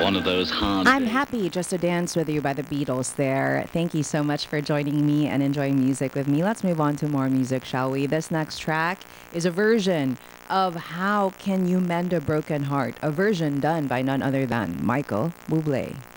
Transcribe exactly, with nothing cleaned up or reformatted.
One of those hard I'm days. happy just to dance with you by the Beatles there. Thank you so much for joining me and enjoying music with me. Let's move on to more music, shall we? This next track is a version of How Can You Mend a Broken Heart, a version done by none other than Michael Bublé.